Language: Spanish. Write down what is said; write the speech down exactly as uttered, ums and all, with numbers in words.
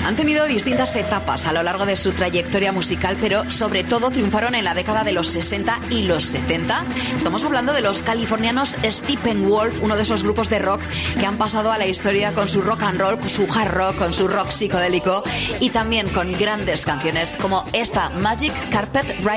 Han tenido distintas etapas a lo largo de su trayectoria musical, pero sobre todo triunfaron en la década de los sesenta y los setenta. Estamos hablando de los californianos Steppenwolf, uno de esos grupos de rock que han pasado a la historia con su rock and roll, con su hard rock, con su rock psicodélico y también con grandes canciones como esta, Magic Carpet Ride.